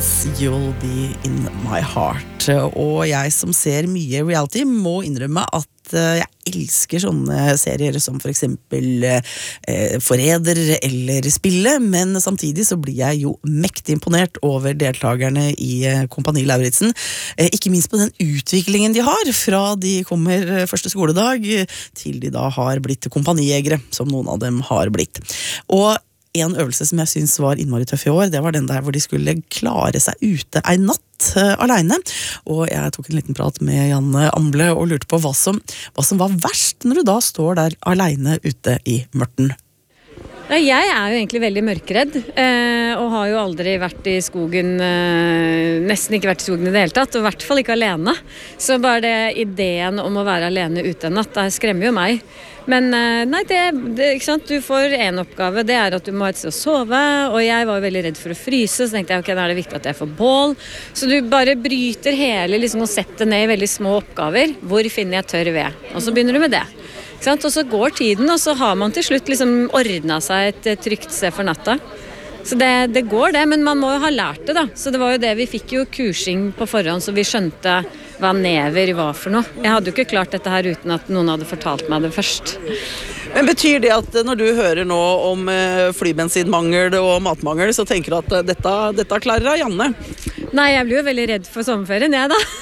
Dance, You'll Be In My Heart. Og jeg som ser mye reality må innrømme at jeg elsker sånne serier som for eksempel Forræder eller Spille, men samtidig så blir jeg jo mektig imponert over deltakerne i Kompani Lauritzen, ikke minst på den utviklingen de har, fra de kommer første skoledag til de da har blitt kompanijegere, som noen av dem har blitt. Og en øvelse som jeg synes var innmari tøff i år, det var den der hvor de skulle klare seg ute en natt alene, og jeg tok en liten prat med Janne Amble og lurte på hva som var verst når du da står der alene ute i mørten. Ja, jeg jo egentlig veldig mørkeredd, og har jo aldri vært i skogen, nesten ikke vært i skogen i det hele tatt, og i hvert fall ikke alene. Så bare det ideen om å være alene ute en natt, det skremmer jo meg. Men nei, ikke sant? Du får en oppgave, det at du må ha et sted å sove, og jeg var jo veldig redd for å fryse, så tenkte jeg, ok, da det viktig at jeg får bål. Så du bare bryter hele, liksom, og setter ned i veldig små oppgaver. Hvor finner jeg tørr ved? Og så begynner du med det. Og så går tiden, og så har man til slutt liksom ordnet seg et trygt sted for natta. Så det går det, men man må jo ha lært det da. Så det var jo det, vi fikk jo kursing på forhånd, så vi skjønte hva never var for noe. Jeg hadde jo ikke klart dette her uten at noen hadde fortalt meg det først. Men betyr det at når du hører nå om flybensinmangel og matmangel, så tenker du at dette klarer av Janne? Nei, jeg blir jo veldig redd for sommerferien, jeg da.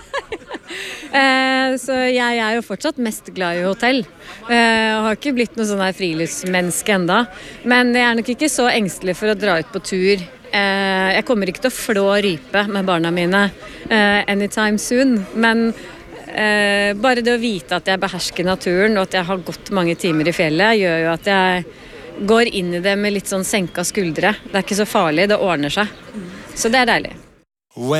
Så jeg jo fortsatt mest glad i hotell. Jeg har ikke blitt noe sånn her friluftsmenneske enda, men jeg nok ikke så engstelig for å dra ut på tur. Jeg kommer ikke til å flå rype med barna mine anytime soon, men bare det å vite at jeg behersker naturen og at jeg har gått mange timer i fjellet, gjør jo at jeg går inn i det med litt sånn senka skuldre. Det ikke så farlig, det ordner seg. Så det deilig.